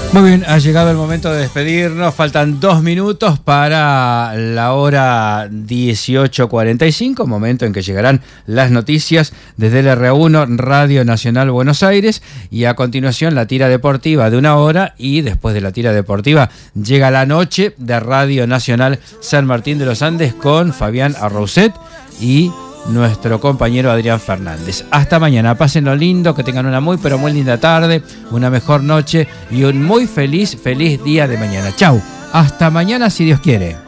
Muy bien, ha llegado el momento de despedirnos. Faltan 2 minutos para la hora 18:45, momento en que llegarán las noticias desde el R1 Radio Nacional Buenos Aires, y a continuación la tira deportiva de 1 hora, y después de la tira deportiva llega la noche de Radio Nacional San Martín de los Andes con Fabián Arrouset y nuestro compañero Adrián Fernández. Hasta mañana, pásenlo lindo, que tengan una muy pero muy linda tarde, una mejor noche y un muy feliz día de mañana. Chau, hasta mañana si Dios quiere.